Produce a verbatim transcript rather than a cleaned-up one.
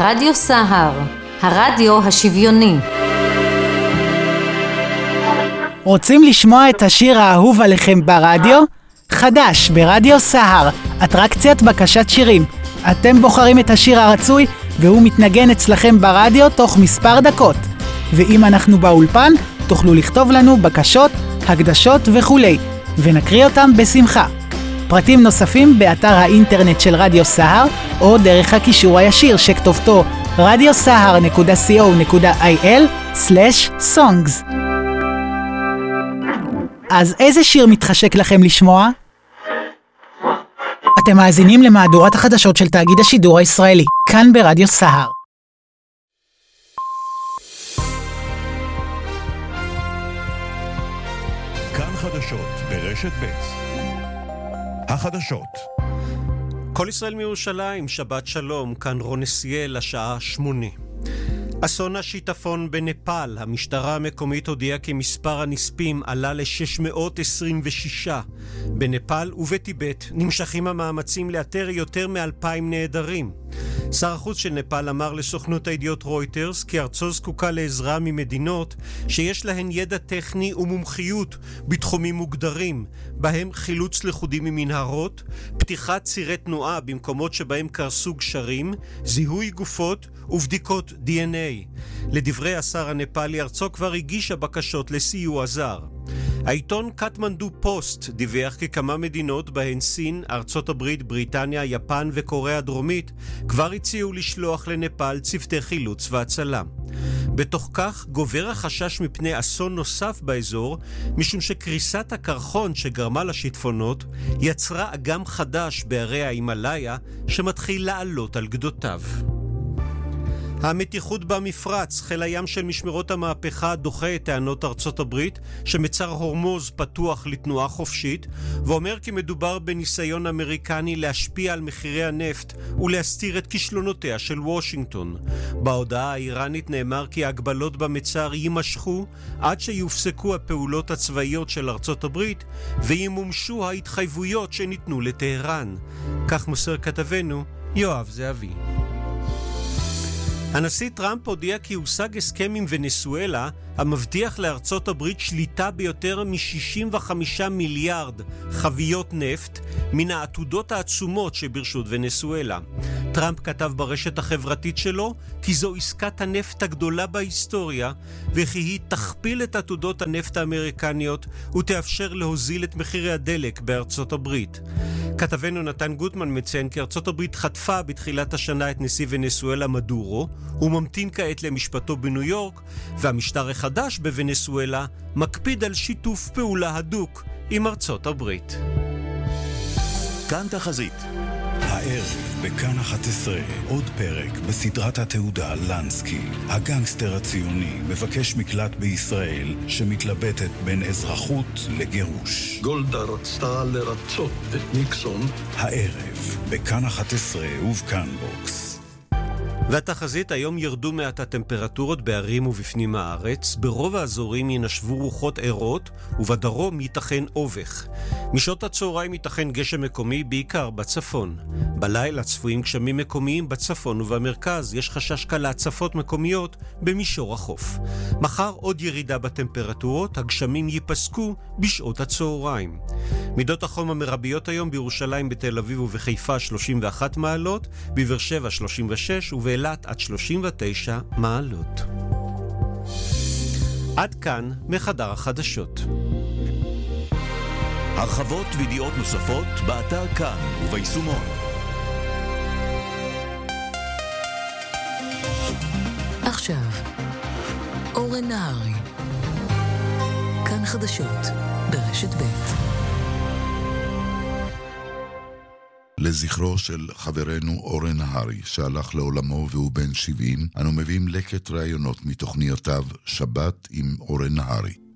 רדיו סהר, הרדיו השוויוני. רוצים לשמוע את השיר האהוב עליכם ברדיו? חדש ברדיו סהר, אטרקציית בקשת שירים. אתם בוחרים את השיר הרצוי והוא מתנגן אצלכם ברדיו תוך מספר דקות. ואם אנחנו באולפן, תוכלו לכתוב לנו בקשות, הקדשות וכולי, ונקריא אותם בשמחה. פרטים נוספים באתר האינטרנט של רדיו סהר, או דרך הקישור הישיר שכתובתו רדיו סהר נקודה סי או נקודה איי אל סלש סונגס. אז איזה שיר מתחשק לכם לשמוע? אתם מאזינים למהדורת החדשות של תאגיד השידור הישראלי, כאן ברדיו סהר. כאן חדשות ברשת ב'. החדשות. כל ישראל מירושלים, שבת שלום, כאן רון נסיאל, השעה שמונה. אסון השיטפון בנפאל, המשטרה המקומית הודיעה כי מספר הנספים עלה ל-שש מאות עשרים ושש. בנפאל ובטיבט נמשכים המאמצים לאתר יותר מ-אלפיים נעדרים. שר החוץ של נפאל אמר לסוכנות הידיעות רויטרס כי ארצו זקוקה לעזרה ממדינות שיש להן ידע טכני ומומחיות בתחומים מוגדרים, בהם חילוץ לכודים ממנהרות, פתיחת צירי תנועה במקומות שבהם קרסו גשרים, זיהוי גופות ובדיקות די אן איי. לדברי השר הנפאלי, ארצו כבר הגישה בקשות לסיוע זר. העיתון קטמנדו פוסט דיווח כי כמה מדינות בהן סין, ארצות הברית, בריטניה, יפן וקוריאה הדרומית כבר הציעו לשלוח לנפאל צוותי חילוץ והצלה. בתוך כך גובר החשש מפני אסון נוסף באזור, משום שקריסת הקרחון שגרמה לשיטפונות יצרה אגם חדש בערי ההימאליה שמתחיל לעלות על גדותיו. המתיחות במפרץ, חיל הים של משמרות המהפכה דוחה את טענות ארצות הברית שמצר הורמוז פתוח לתנועה חופשית, ואומר כי מדובר בניסיון אמריקני להשפיע על מחירי הנפט ולהסתיר את כישלונותיה של וושינגטון. בהודעה האיראנית נאמר כי ההגבלות במצר יימשכו עד שיופסקו הפעולות הצבאיות של ארצות הברית וימומשו ההתחייבויות שניתנו לטהרן. כך מוסר כתבנו יואב זהבי. הנשיא טראמפ הודיע כי הושג הסכם עם ונצואלה המבטיח לארצות הברית שליטה ביותר מ-שישים וחמישה מיליארד חביות נפט מן העתודות העצומות שברשות ונצואלה. טראמפ כתב ברשת החברתית שלו כי זו עסקת הנפט הגדולה בהיסטוריה, וכי היא תכפיל את עתודות הנפט האמריקניות ותאפשר להוזיל את מחירי הדלק בארצות הברית. כתבנו נתן גוטמן מציין כי ארצות הברית חטפה בתחילת השנה את נשיא ונצואלה מדורו, הוא ממתין כעת למשפטו בניו יורק, והמשטר החדש בוונצואלה מקפיד על שיתוף פעולה הדוק עם ארצות הברית. כאן תחזית. הערב בכאן אחת עשרה עוד פרק בסדרת התעודה לנסקי. הגנגסטר הציוני מבקש מקלט בישראל שמתלבטת בין אזרחות לגירוש. גולדה רצתה לרצות את ניקסון. הערב בכאן אחת עשרה ובכאן בוקס. והתחזית, היום ירדו מעט הטמפרטורות בערים ובפנים הארץ, ברוב האזורים ינשבו רוחות ערות ובדרום ייתכן אובך. משעות הצהריים ייתכן גשם מקומי בעיקר בצפון. בלילה צפויים גשמים מקומיים בצפון ובמרכז, יש חשש קל להצפות מקומיות במישור החוף. מחר עוד ירידה בטמפרטורות, הגשמים ייפסקו בשעות הצהריים. מידות החום המרביות היום בירושלים, בתל אביב ובחיפה שלושים ואחת מעלות, בבאר שבע שלושים ושש ובאילת עד שלושים ותשע מעלות. עד כאן מחדר החדשות. הרחבות וידיעות נוספות באתר כאן וביישומון. עכשיו אורן נהרי, כאן חדשות ברשת ב'. לזכרו של חברנו אורן נהרי שהלך לעולמו והוא בן שבעים, אנו מביאים לקט ראיונות מתוכניותיו שבת עם אורן נהרי.